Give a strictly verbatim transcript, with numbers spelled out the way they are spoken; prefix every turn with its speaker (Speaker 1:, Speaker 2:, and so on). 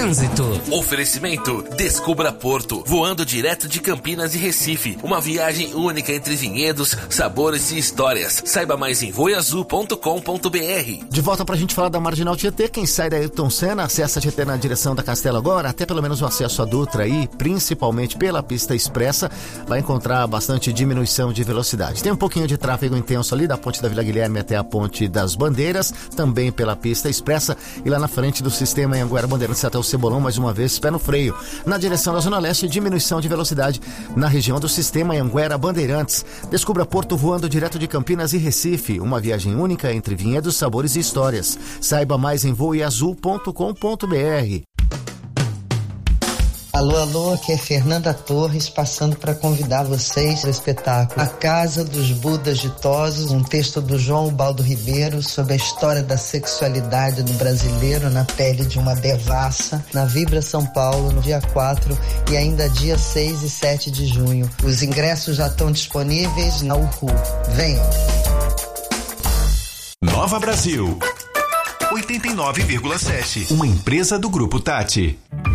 Speaker 1: Trânsito.
Speaker 2: Oferecimento Descubra Porto, voando direto de Campinas e Recife. Uma viagem única entre vinhedos, sabores e histórias. Saiba mais em voiazul ponto com ponto br.
Speaker 3: De volta pra gente falar da Marginal Tietê. Quem sai da Ayrton Senna, acessa a Tietê na direção da Castelo agora, até pelo menos o acesso à Dutra aí, principalmente pela pista expressa, vai encontrar bastante diminuição de velocidade. Tem um pouquinho de tráfego intenso ali da ponte da Vila Guilherme até a ponte das Bandeiras, também pela pista expressa, e lá na frente do sistema Anhanguera Bandeirantes até o Cebolão, mais uma vez, pé no freio. Na direção da Zona Leste, diminuição de velocidade na região do sistema Anhanguera Bandeirantes. Descubra Porto voando direto de Campinas e Recife, uma viagem única entre vinhedos, sabores e histórias. Saiba mais em voiazul ponto com ponto br.
Speaker 4: Alô, alô, aqui é Fernanda Torres, passando para convidar vocês para o espetáculo A Casa dos Budas Ditosos, um texto do João Ubaldo Ribeiro sobre a história da sexualidade do brasileiro na pele de uma devassa, na Vibra São Paulo, no dia quatro e ainda dia seis e sete de junho. Os ingressos já estão disponíveis na Uhu. Venham!
Speaker 5: Nova Brasil oitenta e nove vírgula sete, uma empresa do Grupo Tati.